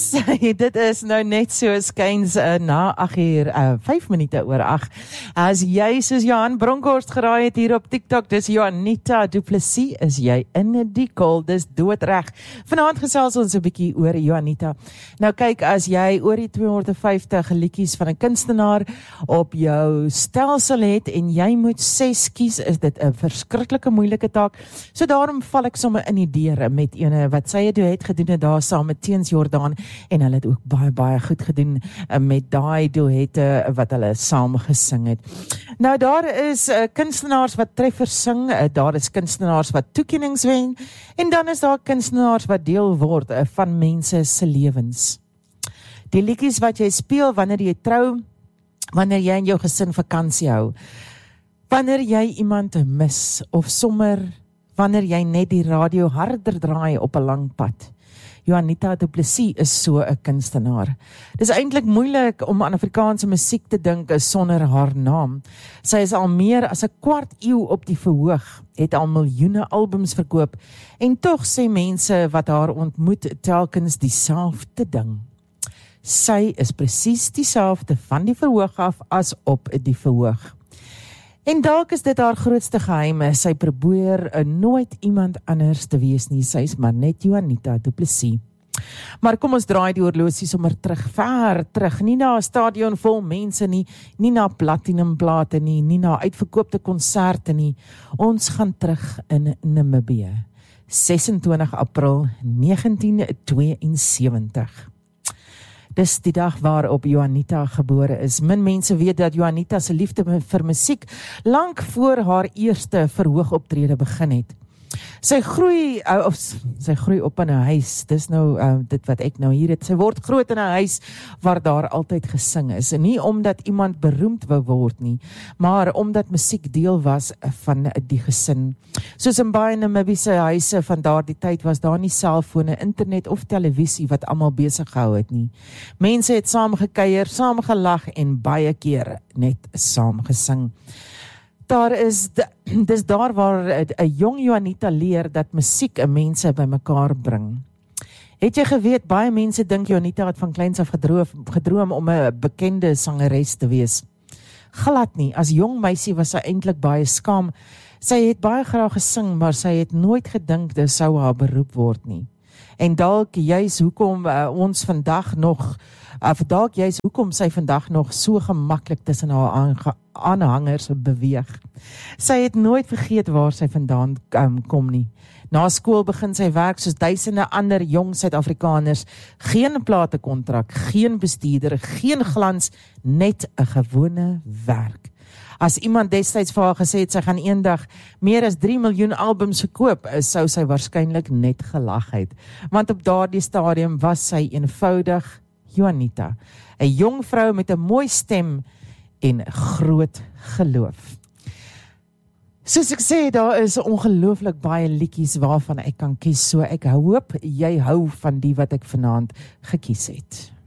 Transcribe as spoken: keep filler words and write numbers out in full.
sê, dit is nou net so skuins uh, na agt uur, uh, vyf minute oor agt. As jy soos Johan Bronkhorst geraai het hier op TikTok, dis Juanita Du Plessis, is jy in die kol, dis doodreg. Vanaand gesels ons 'n bietjie oor Juanita. Nou kyk, as jy oor die tweehonderdvyftig liedjies van 'n kunstenaar op jou stelsel het en jy moet ses kies, is dit 'n verskriklike moeilike taak. So daarom val ek sommer in die deure met ene wat sy 'n duet gedoen het daar saam met Teens Jordaan, en hulle het ook baie baie goed gedoen met daai duette wat hulle saam gesing het. Nou daar is uh, kunstenaars wat treffers sing, uh, daar is kunstenaars wat toekennings wen, en dan is daar kunstenaars wat deel word uh, van mense se lewens. Die liedjies wat jy speel wanneer jy trou, wanneer jy in jou gesin vakansie hou, wanneer jy iemand mis, of sommer wanneer jy net die radio harder draai op 'n lang pad. Juanita Du Plessis is so 'n kunstenaar. Dis eintlik moeilik om aan Afrikaanse musiek te dink sonder haar naam. Sy is al meer as 'n kwart eeu op die verhoog, het al miljoene albums verkoop, en tog sê mense wat haar ontmoet telkens dieselfde ding. Sy is presies dieselfde van die verhoog af as op die verhoog. En dalk is dit haar grootste geheim, sy probeer nooit iemand anders te wees nie, sy is maar net Juanita Du Plessis. Maar kom ons draai die horlosie sommer terug, ver terug, nie na 'n stadion vol mense nie, nie na platinumplate nie, nie na uitverkoopte konserte nie, ons gaan terug in Namibië, ses en twintig April negentien tweeënsewentig. Dis die dag waarop Juanita gebore is. Min mense weet dat Juanita se liefde vir musiek lank voor haar eerste verhoogoptrede begin het. Sy groei, uh, of sy groei op in 'n huis, dis nou uh, dit wat ek nou hier het, sy word groot in 'n huis waar daar altyd gesing is, en nie omdat iemand beroemd wou word nie, maar omdat musiek deel was van die gesin. Soos in baie Namibiese huise van daardie tyd was daar nie selfone, internet of televisie wat almal besig gehou het nie. Mense het saam gekuier, saam gelag en baie keer net saam gesing. Daar is, dis daar waar 'n jong Juanita leer dat musiek mense bymekaar bring. Het jy geweet, baie mense dink Juanita het van kleins af gedroom, gedroom om 'n bekende sangeres te wees. Glad nie, as jong meisie was sy eintlik baie skaam. Sy het baie graag gesing, maar sy het nooit gedink dit sou haar beroep word nie. En dalk juis hoekom uh, ons vandag nog, uh, dalk juis hoekom sy vandag nog so gemaklik tussen haar aanhangers beweeg. Sy het nooit vergeet waar sy vandaan um, kom nie. Na skool begin sy werk soos duisende ander jong Suid-Afrikaners. Geen platekontrak, geen bestuurder, geen glans, net 'n gewone werk. As iemand destyds vir haar gesê het, sy gaan eendag meer as drie miljoen albums verkoop, sou sy waarskynlik net gelag het. Want op daardie stadium was sy eenvoudig Juanita, 'n jong vrou met 'n mooi stem en groot geloof. Soos ek sê, daar is ongelooflik baie liedjies waarvan ek kan kies, so ek hoop jy hou van die wat ek vanaand gekies het.